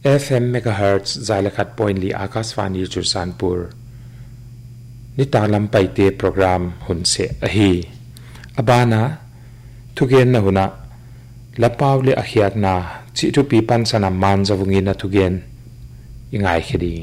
FM megahertz zailakat point li akaswani Chursanpur ni talam paite program hunse ahi abana thugen na huna lapaw le akhiat na chi tu pi pan sana man zawungi na thugen ingai khedi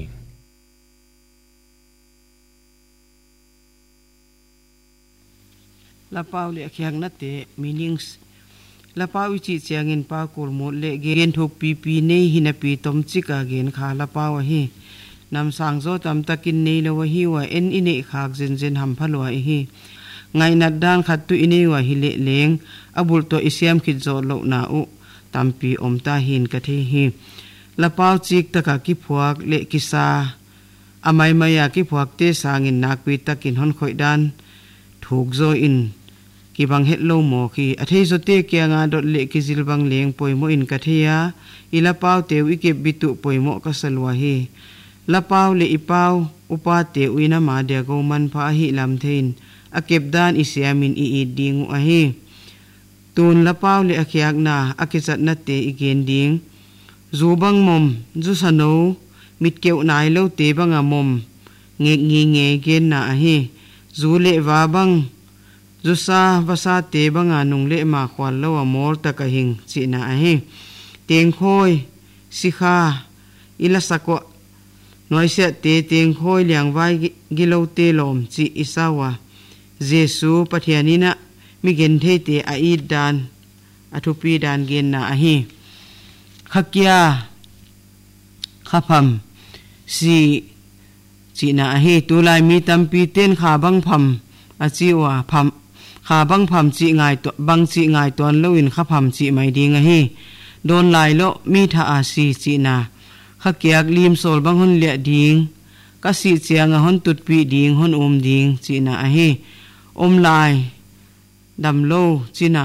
lapaw le akhiak na te meanings lapaw chi chiangin pa kul mo le gen thok pi pi nei hinapi tom chika gen kha lapaw hi nam sang zo tam takin nei lo hi wa en ine khak zen zen ham phalo hi ngai na dan khat tu ine wa hi le leng abul to isiam khit zo lo na u tampi omta hin ka the hi lapaw chik taka ki phuak le kisa amai maya ki phuak te sangin nakpi takin hon khoi dan thuk zo in ki bang het lo mo ki athei zo te kya nga dot le ki zil bang leng poimo in ka thia ila paw te wi ke bitu poimo ka salwa hi la paw le ipaw upa te uina ma de go man pha hi lam thein akep dan isiamin I ding a hi tun la paw le akyak na akichat na te igen ding zu bang mom zu sano mit keu nai lo te bang a mom nge gen na a hi zu le wa bang Zusa vasa te banga nung le ma khwal lo amor ta ka hing chi na a hi teng khoi sikha ila sako noise te teng khoi liang vai gilo te lom chi isawa jesu pathianina mi gen the te a I dan athupi dan gen na a hi khakya khapam si chi na a hi tulai mi tampi ten kha bang pham a chiwa pham kha bang pham chi ngai to bang chi ngai ton loin kha pham chi mai ding a hi don lai lo mi tha a si chi na kha kyak lim sol bang hun le ding ka si chiang a hon tut pi ding hon ding chi na a hi lai dam lo chi na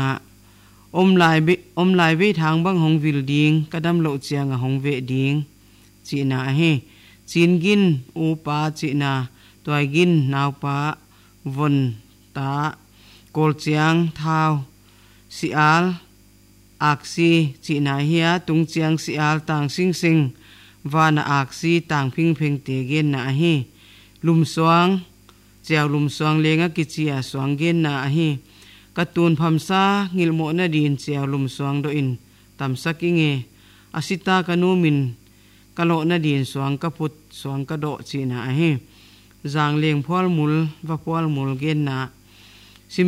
lai be thang bang hong vil ding ka dam lo chiang a hong ve ding chi na a hi chin gin u pa chi na toy gin naw pa von ta kol chiang thao sial aksi chi na hia tung chiang sial tang sing sing wana aksi tang phing phing te gen na hi lum swang chiao lum swang lenga ki chia swang gen na hi katun phamsa ngilmo na din chiao lum swang do in tam sakinge asita kanumin kalo na din swang ka put swang ka do chi na hi zang leng phol mul va phol mul gen na